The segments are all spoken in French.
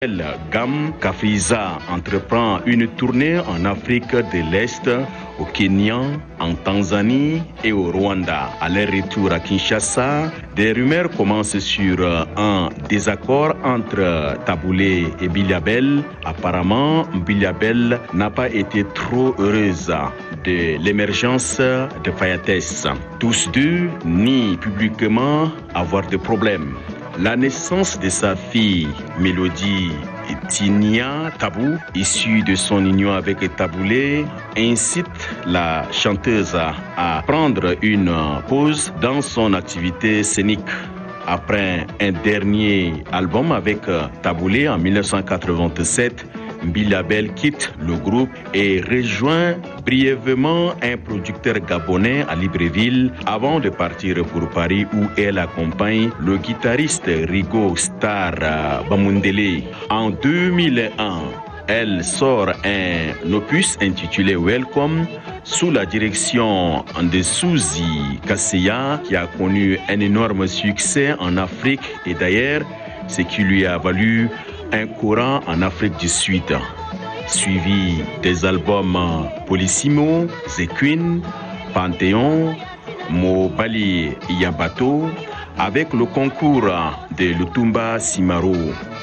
Gam Kafiza entreprend une tournée en Afrique de l'Est, au Kenya, en Tanzanie et au Rwanda. À leur retour à Kinshasa, des rumeurs commencent sur un désaccord entre Taboulé et Biliabel. Apparemment, Biliabel n'a pas été trop heureuse de l'émergence de Fayates. Tous deux nient publiquement avoir de problèmes. La naissance de sa fille, Mélodie Tinia Tabou, issue de son union avec Taboulé, incite la chanteuse à prendre une pause dans son activité scénique. Après un dernier album avec Taboulé en 1987, Biliabel quitte le groupe et rejoint brièvement un producteur gabonais à Libreville avant de partir pour Paris où elle accompagne le guitariste Rigo Star Bamundele. En 2001, elle sort un opus intitulé Welcome sous la direction de Suzy Kasseya qui a connu un énorme succès en Afrique et d'ailleurs ce qui lui a valu un courant en Afrique du Sud, suivi des albums Polissimo, The Queen, Panthéon, Mobali Yabato, avec le concours de Lutumba Simaro.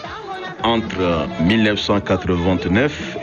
Entre 1989 et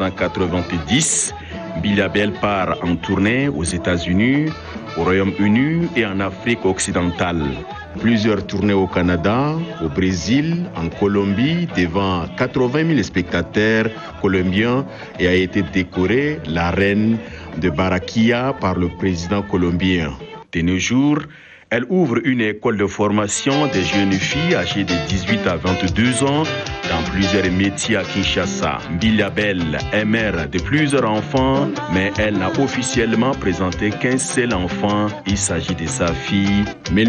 1990, Biliabel part en tournée aux États-Unis, au Royaume-Uni et en Afrique occidentale. Plusieurs tournées au Canada, au Brésil, en Colombie, devant 80 000 spectateurs colombiens et a été décorée la reine de Barranquilla par le président colombien. De nos jours, elle ouvre une école de formation des jeunes filles âgées de 18 à 22 ans dans plusieurs métiers à Kinshasa. Biliabel est mère de plusieurs enfants, mais elle n'a officiellement présenté qu'un seul enfant. Il s'agit de sa fille